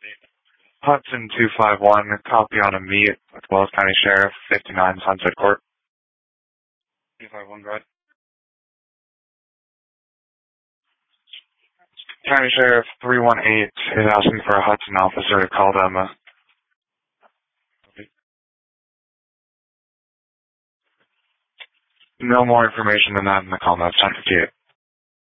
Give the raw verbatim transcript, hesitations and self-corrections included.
Hudson two five one, copy on a meet with Wells County Sheriff, fifty-nine Sunset Court. two five one, go ahead. County Sheriff three one eight is asking for a Hudson officer to call them. Uh, no more information than that in the call notes. ten fifty-eight.